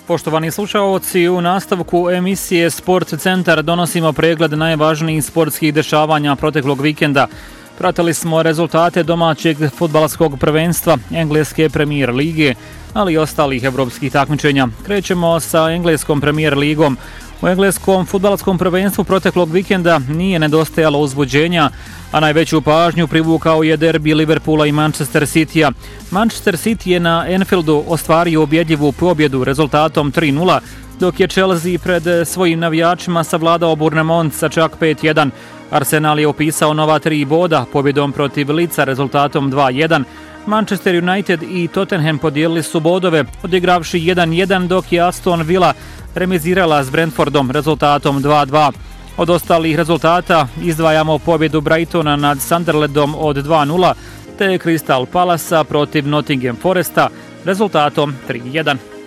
Poštovani slušaoci, u nastavku emisije Sport Centar donosimo pregled najvažnijih sportskih dešavanja proteklog vikenda. Pratili smo rezultate domaćeg fudbalskog prvenstva, engleske Premier lige, ali i ostalih evropskih takmičenja. Krećemo sa engleskom Premier ligom. U engleskom fudbalskom prvenstvu proteklog vikenda nije nedostajalo uzbuđenja, a najveću pažnju privukao je derbi Liverpoola i Manchester Citya. Manchester City je na Anfieldu ostvario ubjedljivu pobjedu rezultatom 3:0, dok je Chelsea pred svojim navijačima savladao Bournemouth sa čak 5:1. Arsenal je upisao nova 3 boda pobjedom protiv Leedsa rezultatom 2:1. Manchester United i Tottenham podijelili su bodove, odigravši 1:1, dok je Aston Villa remizirala s Brentfordom rezultatom 2:2. Od ostalih rezultata izdvajamo pobjedu Brightona nad Sunderlandom od 2:0, te Crystal Palacea protiv Nottingham Foresta rezultatom 3:1.